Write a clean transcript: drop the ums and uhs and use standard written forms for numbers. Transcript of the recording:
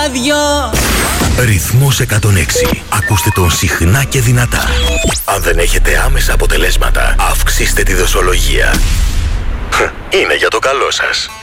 δυο. Ρυθμός 106. Ακούστε τον συχνά και δυνατά. Αν δεν έχετε άμεσα αποτελέσματα, αυξήστε τη δοσολογία. Είναι για το καλό σας.